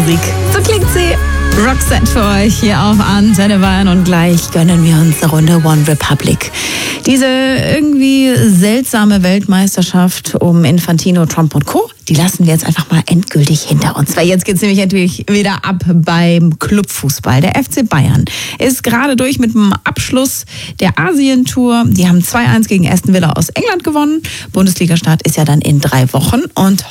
Musik. So klingt sie. Roxette für euch hier auf Antenne Bayern und gleich gönnen wir uns eine Runde One Republic. Diese irgendwie seltsame Weltmeisterschaft um Infantino, Trump und Co., die lassen wir jetzt einfach mal endgültig hinter uns. Weil jetzt geht's nämlich natürlich wieder ab beim Clubfußball. Der FC Bayern ist gerade durch mit dem Abschluss der Asientour. Die haben 2-1 gegen Aston Villa aus England gewonnen. Bundesliga-Start ist ja dann in 3 Wochen und